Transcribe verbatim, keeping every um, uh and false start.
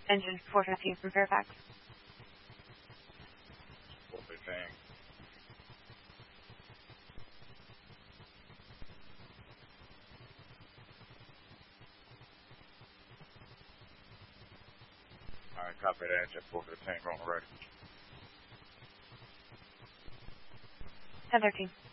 Engine four fifteen from Fairfax. four fifteen. Alright, copy that. Jet four fifteen, going ready. ten thirteen.